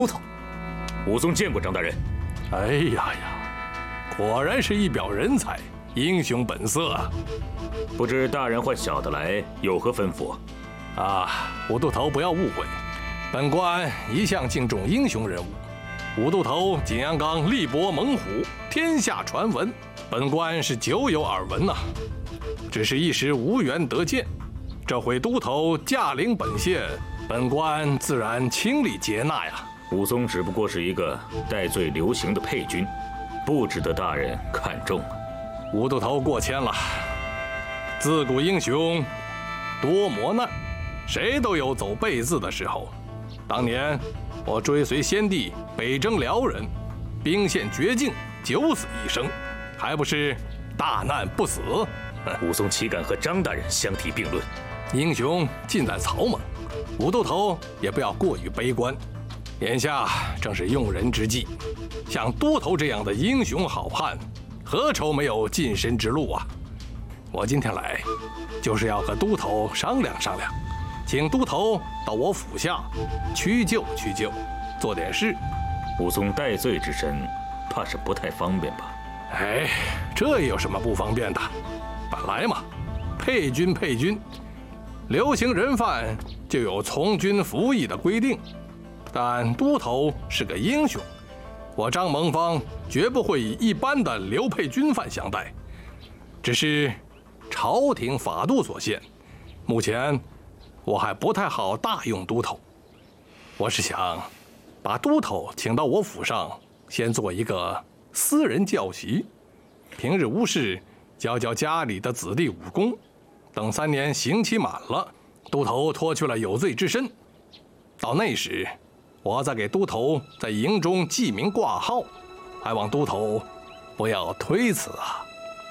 都头。 武松见过张大人。 哎呀呀，果然是一表人才，英雄本色啊！ 不知大人唤小的来有何吩咐？ 武都头不要误会，本官一向敬重英雄人物。武都头景阳冈力搏猛虎，天下传闻，本官是久有耳闻呐。只是一时无缘得见，这回都头驾临本县，本官自然倾力接纳呀。 武松只不过是一个戴罪流刑的配军，不值得大人看重啊。 武都头过谦了。自古英雄多磨难，谁都有走背字的时候。当年我追随先帝北征辽人，兵陷绝境，九死一生，还不是大难不死？ 武松岂敢和张大人相提并论？ 英雄尽在草莽，武都头也不要过于悲观。眼下正是用人之际，像都头这样的英雄好汉，何愁没有晋升之路啊？我今天来，就是要和都头商量商量，请都头到我府下屈就屈就，做点事。 武松戴罪之身，怕是不太方便吧？ 哎，这有什么不方便的？本来嘛，配军，流行人犯就有从军服役的规定。但都头是个英雄，我张蒙方绝不会以一般的流配军犯相待。只是朝廷法度所限，目前我还不太好大用都头。我是想把都头请到我府上，先做一个私人教习，平日无事教教家里的子弟武功。等3年刑期满了，都头脱去了有罪之身，到那时我再给都头在营中记名挂号，还望都头不要推辞啊！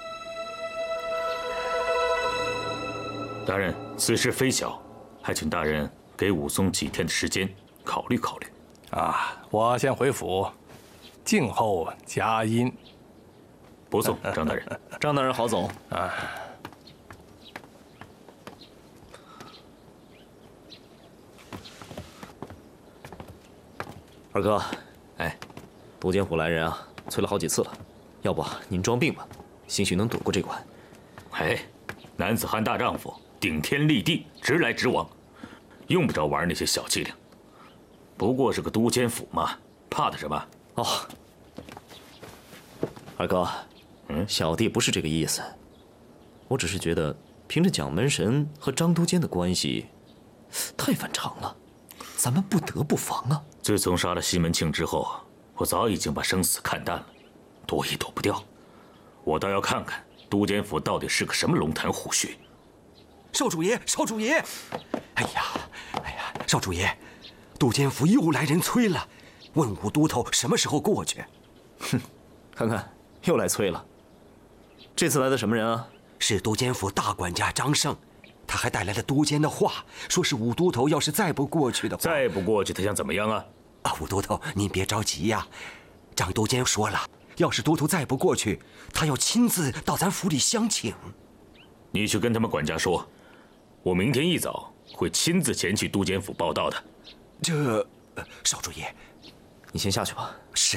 大人，此事非小，还请大人给武松几天的时间考虑考虑。 我先回府，静候佳音。 不送，张大人。 张大人好走。二哥，都监府来人啊，催了好几次了，要不您装病吧，兴许能躲过这关。 男子汉大丈夫，顶天立地，直来直往，用不着玩那些小伎俩。不过是个都监府嘛，怕的什么？ 二哥，小弟不是这个意思，我只是觉得凭着蒋门神和张都监的关系，太反常了，咱们不得不防啊。 自从杀了西门庆之后，我早已经把生死看淡了，躲也躲不掉。我倒要看看都监府到底是个什么龙潭虎穴。 少主爷，哎呀，少主爷，都监府又来人催了，问武都头什么时候过去。 看看又来催了。这次来的什么人啊？ 是都监府大管家张胜，他还带来了都监的话，说是武都头要是再不过去的话， 他想怎么样啊？ 武都头您别着急呀，张都监说了，要是都头再不过去，他要亲自到咱府里相请。 你去跟他们管家说，我明天一早会亲自前去都监府报到的。 少主爷， 你先下去吧。 是。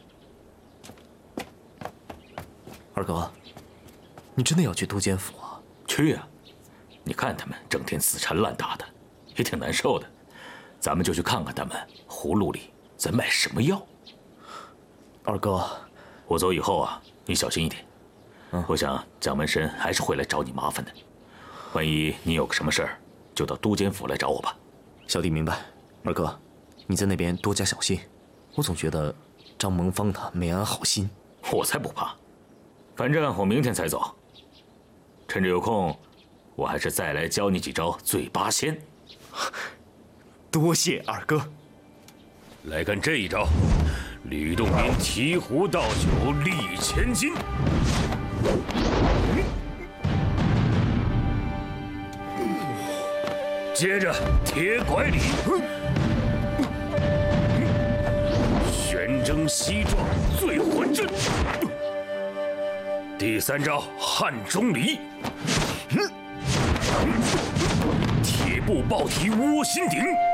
二哥，你真的要去都监府啊？ 去啊！你看他们整天死缠烂打的，也挺难受的。咱们就去看看他们葫芦里在卖什么药。 二哥， 我走以后啊，你小心一点。我想蒋门神还是会来找你麻烦的。万一你有个什么事儿，就到都监府来找我吧。 小弟明白。二哥，你在那边多加小心。我总觉得张蒙方他没安好心。 我才不怕，反正我明天才走。趁着有空，我还是再来教你几招醉八仙。 多谢二哥。 来看这一招，吕洞宾提壶倒酒立千金。接着铁拐李，玄征西撞醉魂阵。第3招汉钟离，铁步抱提窝心顶。